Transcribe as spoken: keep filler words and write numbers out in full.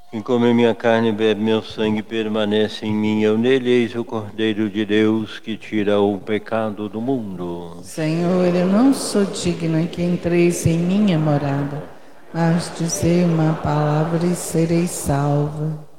Quem come minha carne e bebe meu sangue permanece em mim, eu nele, eis o Cordeiro de Deus que tira o pecado do mundo. Senhor, eu não sou digna que entreis em minha morada, mas dizei uma palavra e serei salva.